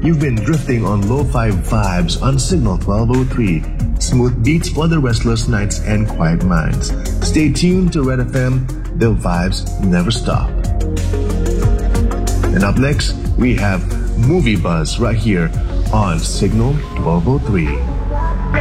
You've been drifting on lo-fi vibes on Signal 1203. Smooth beats for the restless nights and quiet minds. Stay tuned to Red FM. The vibes never stop. And up next, we have Movie Buzz right here on Signal 1203.